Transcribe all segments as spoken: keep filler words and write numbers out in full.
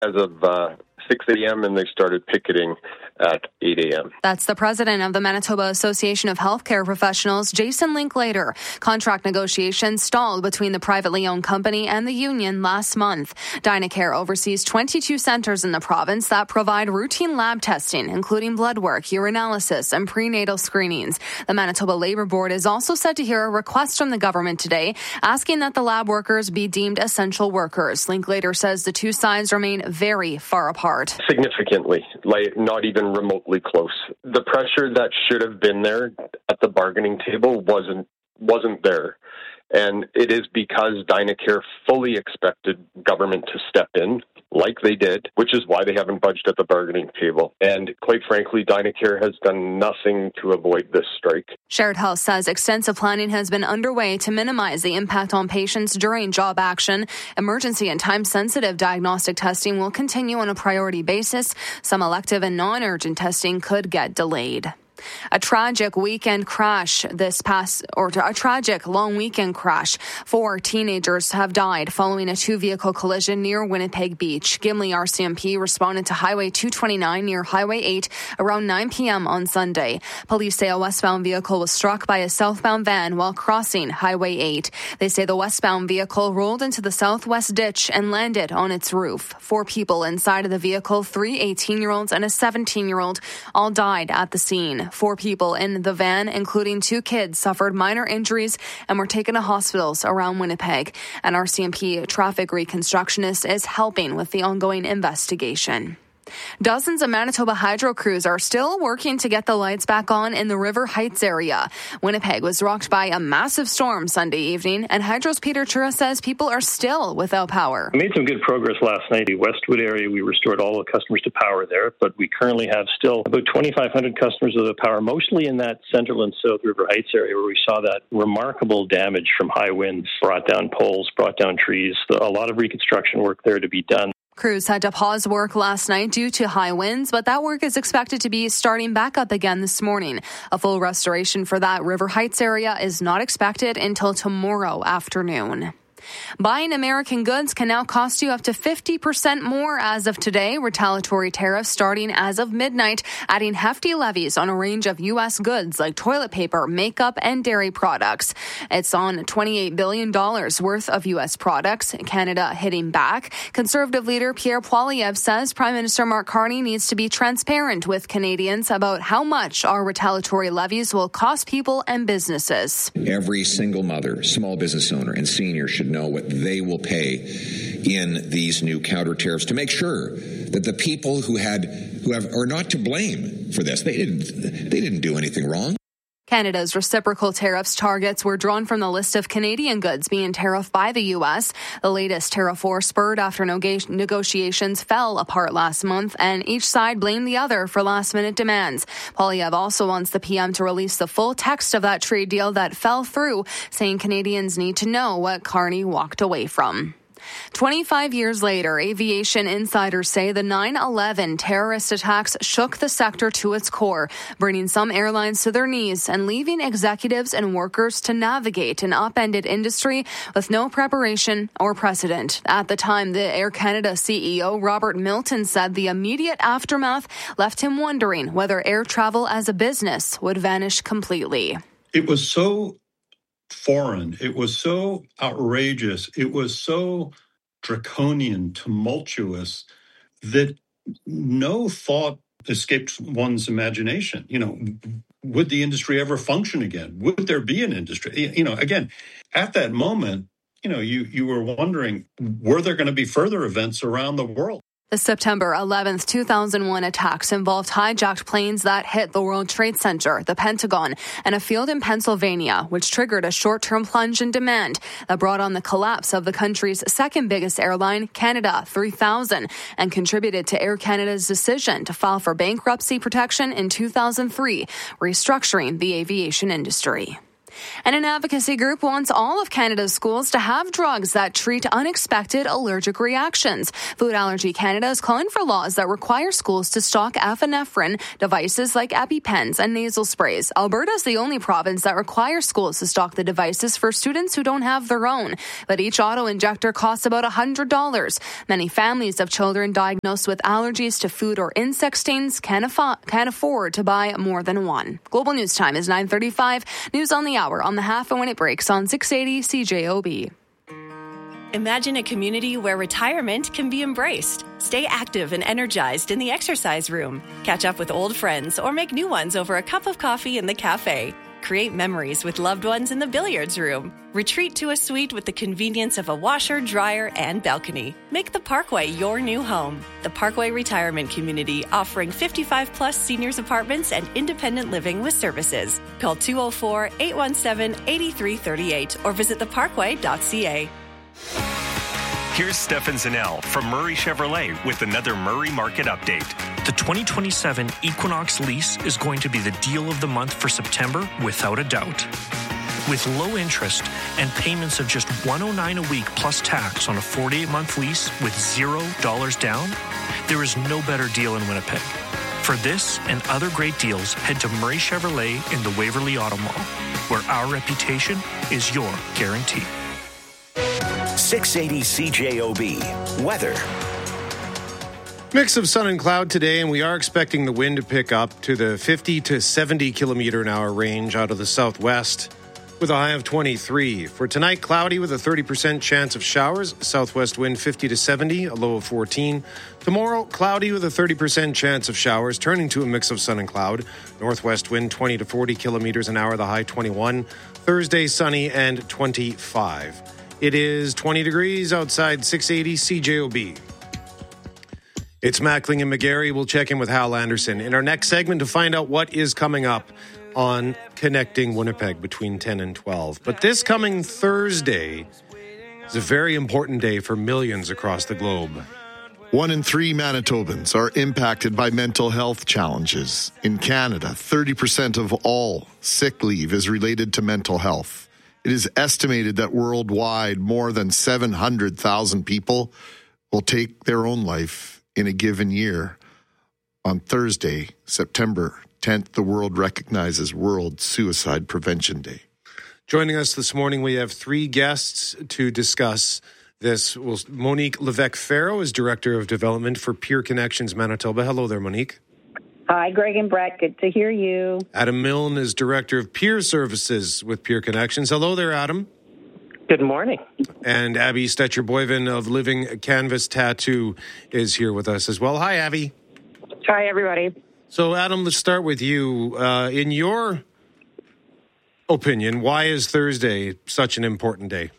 as of uh, six a.m. and they started picketing at eight a.m. That's the president of the Manitoba Association of Healthcare Professionals, Jason Linklater. Contract negotiations stalled between the privately owned company and the union last month. Dynacare oversees twenty-two centers in the province that provide routine lab testing, including blood work, urinalysis, and prenatal screenings. The Manitoba Labour Board is also set to hear a request from the government today, asking that the lab workers be deemed essential workers. Linklater says the two sides remain very far apart. Significantly, like not even remotely close. The pressure that should have been there at the bargaining table wasn't wasn't there. And it is because Dynacare fully expected government to step in, like they did, which is why they haven't budged at the bargaining table. And quite frankly, Dynacare has done nothing to avoid this strike. Shared Health says extensive planning has been underway to minimize the impact on patients during job action. Emergency and time-sensitive diagnostic testing will continue on a priority basis. Some elective and non-urgent testing could get delayed. A tragic weekend crash this past, or a tragic long weekend crash. Four teenagers have died following a two-vehicle collision near Winnipeg Beach. Gimli R C M P responded to Highway two twenty-nine near Highway eight around nine p.m. on Sunday. Police say a westbound vehicle was struck by a southbound van while crossing Highway eight. They say the westbound vehicle rolled into the southwest ditch and landed on its roof. Four people inside of the vehicle, three eighteen-year-olds and a seventeen-year-old, all died at the scene. Four people in the van, including two kids, suffered minor injuries and were taken to hospitals around Winnipeg. An R C M P traffic reconstructionist is helping with the ongoing investigation. Dozens of Manitoba Hydro crews are still working to get the lights back on in the River Heights area. Winnipeg was rocked by a massive storm Sunday evening, and Hydro's Peter Chura says people are still without power. We made some good progress last night. The Westwood area, we restored all the customers to power there, but we currently have still about twenty-five hundred customers without power, mostly in that central and south River Heights area where we saw that remarkable damage from high winds, brought down poles, brought down trees. A lot of reconstruction work there to be done. Crews had to pause work last night due to high winds, but that work is expected to be starting back up again this morning. A full restoration for that River Heights area is not expected until tomorrow afternoon. Buying American goods can now cost you up to fifty percent more as of today. Retaliatory tariffs starting as of midnight, adding hefty levies on a range of U S goods like toilet paper, makeup, and dairy products. It's on twenty-eight billion dollars worth of U S products. Canada hitting back. Conservative leader Pierre Poilievre says Prime Minister Mark Carney needs to be transparent with Canadians about how much our retaliatory levies will cost people and businesses. Every single mother, small business owner, and senior should know what they will pay in these new counter tariffs to make sure that the people who had who have are not to blame for this. They didn't they didn't do anything wrong. Canada's reciprocal tariffs targets were drawn from the list of Canadian goods being tariffed by the U S. The latest tariff war spurred after negotiations fell apart last month, and each side blamed the other for last-minute demands. Poilievre also wants the P M to release the full text of that trade deal that fell through, saying Canadians need to know what Carney walked away from. twenty-five years later, aviation insiders say the nine eleven terrorist attacks shook the sector to its core, bringing some airlines to their knees and leaving executives and workers to navigate an upended industry with no preparation or precedent. At the time, the Air Canada C E O, Robert Milton, said the immediate aftermath left him wondering whether air travel as a business would vanish completely. It was so foreign. It was so outrageous. It was so draconian, tumultuous, that no thought escaped one's imagination. You know, would the industry ever function again? Would there be an industry? You know, again, at that moment, you know, you, you were wondering, were there going to be further events around the world? The September eleventh, two thousand one attacks involved hijacked planes that hit the World Trade Center, the Pentagon, and a field in Pennsylvania, which triggered a short-term plunge in demand that brought on the collapse of the country's second biggest airline, Canada three thousand, and contributed to Air Canada's decision to file for bankruptcy protection in two thousand three, restructuring the aviation industry. And an advocacy group wants all of Canada's schools to have drugs that treat unexpected allergic reactions. Food Allergy Canada is calling for laws that require schools to stock epinephrine devices like EpiPens and nasal sprays. Alberta is the only province that requires schools to stock the devices for students who don't have their own. But each auto-injector costs about one hundred dollars. Many families of children diagnosed with allergies to food or insect stains can, affo- can afford to buy more than one. Global News Time is nine thirty-five. News on the hour on the half and when it breaks on six eighty C J O B. Imagine a community where retirement can be embraced. Stay active and energized in the exercise room. Catch up with old friends or make new ones over a cup of coffee in the cafe. Create memories with loved ones in the billiards room. Retreat to a suite with the convenience of a washer, dryer, and balcony. Make the Parkway your new home. The Parkway Retirement Community, offering fifty-five plus seniors apartments and independent living with services. Call two oh four, eight one seven, eight three three eight or visit the parkway dot c a. Here's Stefan Zanell from Murray Chevrolet with another Murray Market Update. The twenty twenty-seven Equinox lease is going to be the deal of the month for September, without a doubt. With low interest and payments of just one hundred nine dollars a week plus tax on a forty-eight month lease with zero dollars down, there is no better deal in Winnipeg. For this and other great deals, head to Murray Chevrolet in the Waverly Auto Mall, where our reputation is your guarantee. six eighty C J O B. Weather. Mix of sun and cloud today, and we are expecting the wind to pick up to the fifty to seventy kilometer an hour range out of the southwest with a high of twenty-three. For tonight, cloudy with a thirty percent chance of showers, southwest wind fifty to seventy, a low of fourteen. Tomorrow, cloudy with a thirty percent chance of showers, turning to a mix of sun and cloud. Northwest wind twenty to forty kilometers an hour, the high twenty-one. Thursday, sunny and twenty-five. It is twenty degrees outside six eighty C J O B. It's Mackling and McGarry. We'll check in with Hal Anderson in our next segment to find out what is coming up on Connecting Winnipeg between ten and twelve. But this coming Thursday is a very important day for millions across the globe. One in three Manitobans are impacted by mental health challenges. In Canada, thirty percent of all sick leave is related to mental health. It is estimated that worldwide, more than seven hundred thousand people will take their own life in a given year. On Thursday, September tenth, the world recognizes World Suicide Prevention Day. Joining us this morning, we have three guests to discuss this. Well, Monique Levesque-Farrow is Director of Development for Peer Connections Manitoba. Hello there, Monique. Hi, Greg and Brett. Good to hear you. Adam Milne is Director of Peer Services with Peer Connections. Hello there, Adam. Good morning. And Abby Stetcher-Boyven of Living Canvas Tattoo is here with us as well. Hi, Abby. Hi, everybody. So, Adam, let's start with you. Uh, in your opinion, why is Thursday such an important day?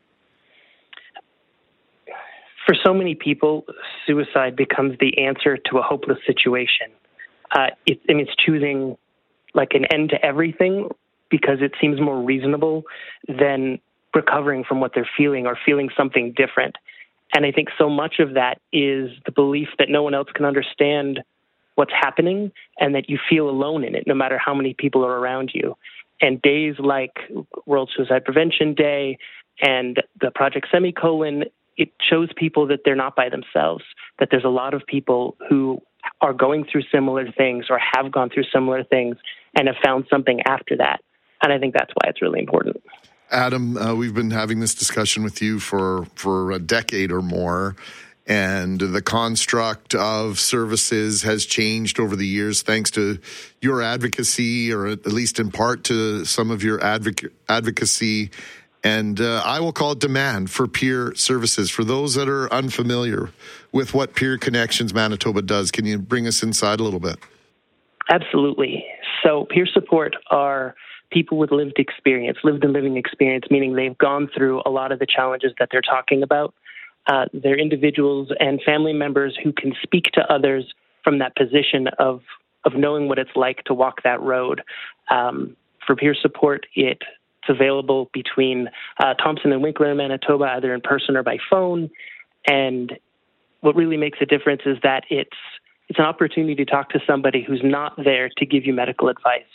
For so many people, suicide becomes the answer to a hopeless situation. Uh, it, I mean, it's choosing like an end to everything because it seems more reasonable than recovering from what they're feeling or feeling something different. And I think so much of that is the belief that no one else can understand what's happening and that you feel alone in it, no matter how many people are around you. And days like World Suicide Prevention Day and the Project Semicolon, it shows people that they're not by themselves, that there's a lot of people who are going through similar things or have gone through similar things and have found something after that. And I think that's why it's really important. Adam, uh, we've been having this discussion with you for, for a decade or more, and the construct of services has changed over the years thanks to your advocacy, or at least in part to some of your advoc- advocacy, and uh, I will call it demand for peer services. For those that are unfamiliar with what Peer Connections Manitoba does, can you bring us inside a little bit? Absolutely. So peer support are people with lived experience, lived and living experience, meaning they've gone through a lot of the challenges that they're talking about. Uh, they're individuals and family members who can speak to others from that position of of knowing what it's like to walk that road. Um, for peer support, it's available between uh, Thompson and Winkler in Manitoba, either in person or by phone. And what really makes a difference is that it's it's an opportunity to talk to somebody who's not there to give you medical advice,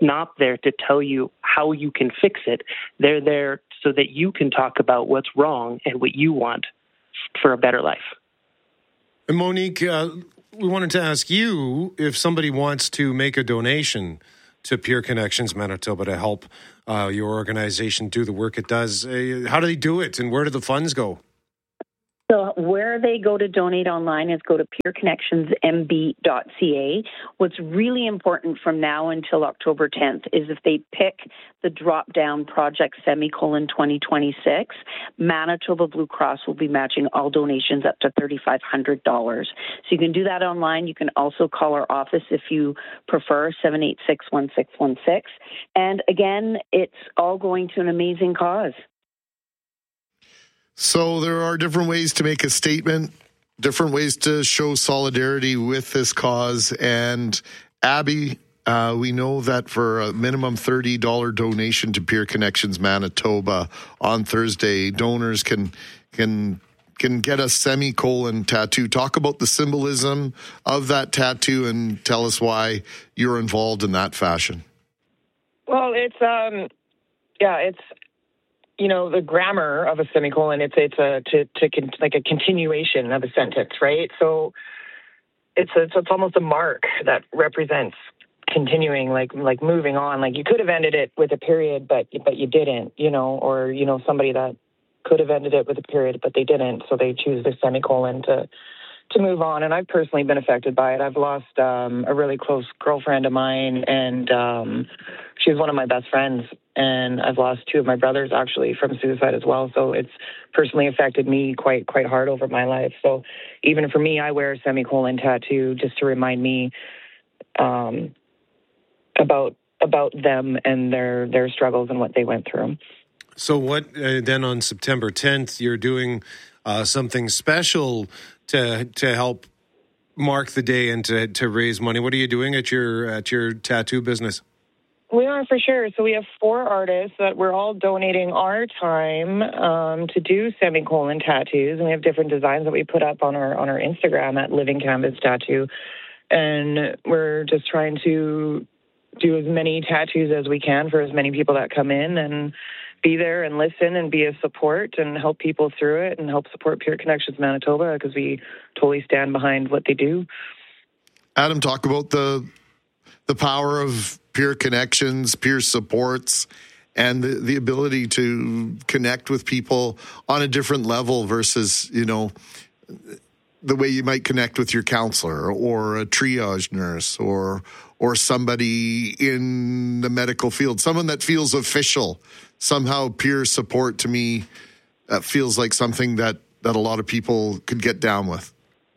not there to tell you how you can fix it. They're there so that you can talk about what's wrong and what you want for a better life. And Monique, uh, we wanted to ask you if somebody wants to make a donation to Peer Connections Manitoba to help uh, your organization do the work it does. Uh, how do they do it, and where do the funds go? So where they go to donate online is go to peer connections m b dot c a. What's really important from now until October tenth is if they pick the drop-down project semicolon twenty twenty-six, Manitoba Blue Cross will be matching all donations up to three thousand five hundred dollars. So you can do that online. You can also call our office if you prefer, seven eight six, one six one six. And again, it's all going to an amazing cause. So there are different ways to make a statement, different ways to show solidarity with this cause. And Abby, uh, we know that for a minimum thirty dollars donation to Peer Connections Manitoba on Thursday, donors can can can get a semicolon tattoo. Talk about the symbolism of that tattoo and tell us why you're involved in that fashion. Well, it's um, yeah, it's. You know, the grammar of a semicolon, it's it's a to, to con, like a continuation of a sentence, right? So it's a, it's almost a mark that represents continuing, like like moving on. Like you could have ended it with a period, but but you didn't, you know, or you know somebody that could have ended it with a period, but they didn't, so they choose the semicolon to to move on. And I've personally been affected by it. I've lost um, a really close girlfriend of mine, and um, she was one of my best friends. And I've lost two of my brothers actually from suicide as well. So it's personally affected me quite quite hard over my life. So even for me, I wear a semicolon tattoo just to remind me um, about about them and their their struggles and what they went through. So what uh, then on September tenth, you're doing uh, something special to to help mark the day and to, to raise money. What are you doing at your at your tattoo business? We are, for sure. So we have four artists that we're all donating our time um, to do semicolon tattoos, and we have different designs that we put up on our on our Instagram at Living Canvas Tattoo, and we're just trying to do as many tattoos as we can for as many people that come in, and be there and listen and be a support and help people through it and help support Peer Connections Manitoba, because we totally stand behind what they do. Adam, talk about the the power of peer connections, peer supports, and the, the ability to connect with people on a different level versus, you know, the way you might connect with your counselor or a triage nurse or or somebody in the medical field, someone that feels official. Somehow peer support to me uh, feels like something that, that a lot of people could get down with.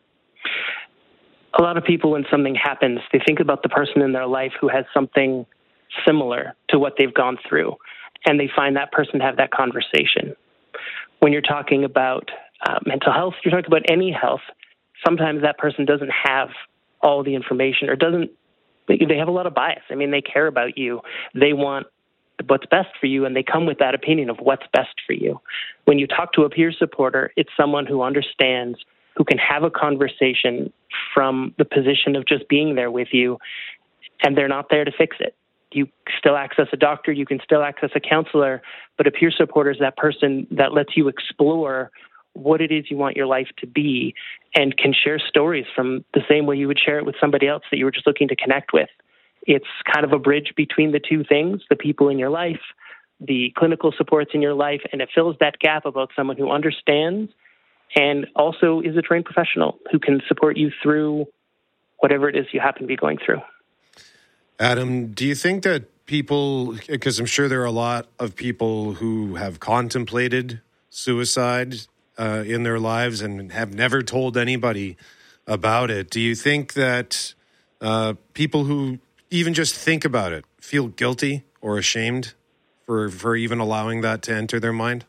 A lot of people, when something happens, they think about the person in their life who has something similar to what they've gone through, and they find that person to have that conversation. When you're talking about uh, mental health, you're talking about any health, sometimes that person doesn't have all the information or doesn't, they have a lot of bias. I mean, they care about you. They want what's best for you, and they come with that opinion of what's best for you. When you talk to a peer supporter, it's someone who understands, who can have a conversation from the position of just being there with you, and they're not there to fix it. You still access a doctor, you can still access a counselor, but a peer supporter is that person that lets you explore what it is you want your life to be and can share stories from the same way you would share it with somebody else that you were just looking to connect with. It's kind of a bridge between the two things, the people in your life, the clinical supports in your life, and it fills that gap about someone who understands and also is a trained professional who can support you through whatever it is you happen to be going through. Adam, do you think that people, because I'm sure there are a lot of people who have contemplated suicide uh, in their lives and have never told anybody about it, do you think that uh, people who even just think about it feel guilty or ashamed for, for even allowing that to enter their mind?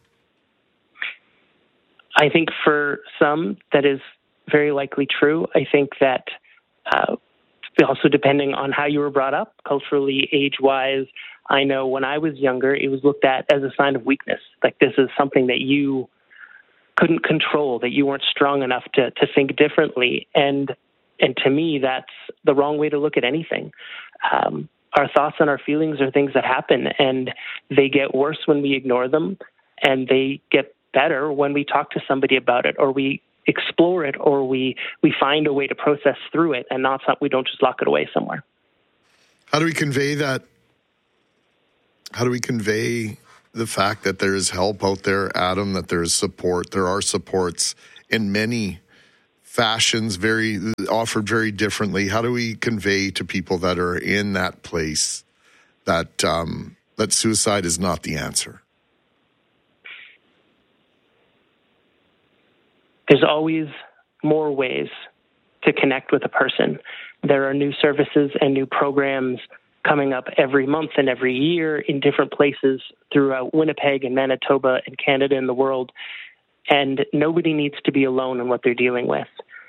I think for some, that is very likely true. I think that uh, also depending on how you were brought up, culturally, age-wise, I know when I was younger, it was looked at as a sign of weakness. Like this is something that you couldn't control, that you weren't strong enough to, to think differently. And and to me, that's the wrong way to look at anything. Um, our thoughts and our feelings are things that happen, and they get worse when we ignore them, and they get better when we talk to somebody about it, or we explore it, or we, we find a way to process through it, and not we don't just lock it away somewhere. How do we convey that? How do we convey the fact that there is help out there, Adam, that there is support? There are supports in many fashions, very offered very differently. How do we convey to people that are in that place that um, that suicide is not the answer? There's always more ways to connect with a person. There are new services and new programs coming up every month and every year in different places throughout Winnipeg and Manitoba and Canada and the world. And nobody needs to be alone in what they're dealing with.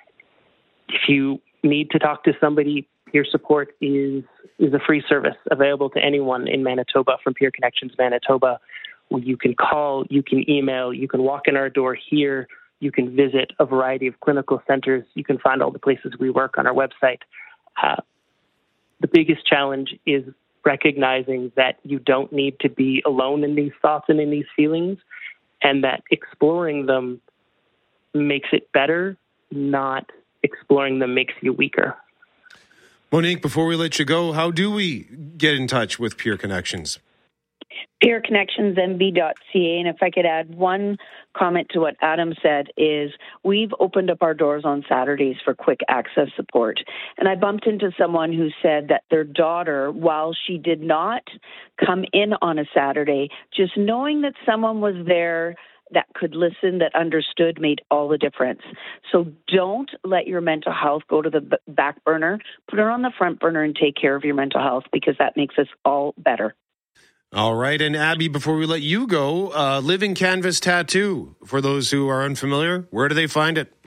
If you need to talk to somebody, peer support is is a free service available to anyone in Manitoba from Peer Connections Manitoba. You can call, you can email, you can walk in our door here, you can visit a variety of clinical centers. You can find all the places we work on our website. Uh, the biggest challenge is recognizing that you don't need to be alone in these thoughts and in these feelings, and that exploring them makes it better, not exploring them makes you weaker. Monique, before we let you go, how do we get in touch with Peer Connections? peer connections m b dot c a. And if I could add one comment to what Adam said is we've opened up our doors on Saturdays for quick access support. And I bumped into someone who said that their daughter, while she did not come in on a Saturday, just knowing that someone was there that could listen, that understood, made all the difference. So don't let your mental health go to the b- back burner. Put it on the front burner and take care of your mental health, because that makes us all better. All right. And Abby, before we let you go, uh, Living Canvas Tattoo, for those who are unfamiliar, where do they find it?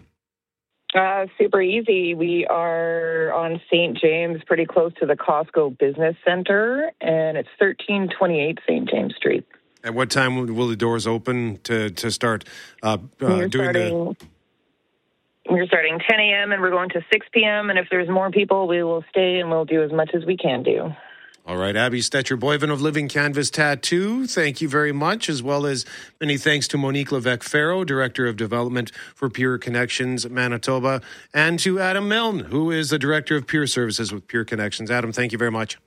Uh, super easy. We are on Saint James, pretty close to the Costco Business Center, and it's thirteen twenty-eight Saint James Street. At what time will, will the doors open to, to start uh, uh, we're doing starting, the... We're starting ten a.m. and we're going to six p.m. And if there's more people, we will stay and we'll do as much as we can do. All right, Abby Stetcher-Boyven of Living Canvas Tattoo, thank you very much, as well as many thanks to Monique Levesque-Farrow, Director of Development for Peer Connections Manitoba, and to Adam Milne, who is the Director of Peer Services with Peer Connections. Adam, thank you very much.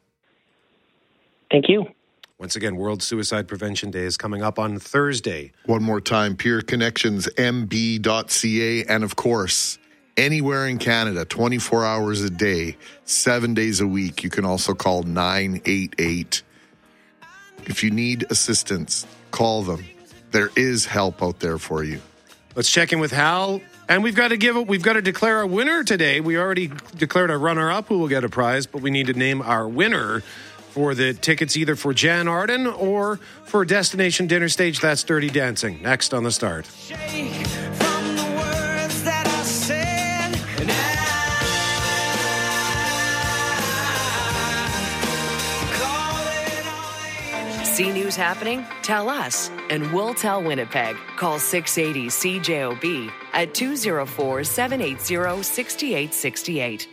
Thank you. Once again, World Suicide Prevention Day is coming up on Thursday. One more time, peer connections m b dot c a, and of course, anywhere in Canada, twenty-four hours a day, seven days a week. You can also call nine eight eight. If you need assistance, call them. There is help out there for you. Let's check in with Hal. And we've got to give we've got to declare our winner today. We already declared our runner-up who will get a prize, but we need to name our winner for the tickets either for Jan Arden or for Destination Dinner Stage. That's Dirty Dancing. Next on The Start. See news happening? Tell us, and we'll tell Winnipeg. Call six eighty C J O B at two oh four, seven eight zero, six eight six eight.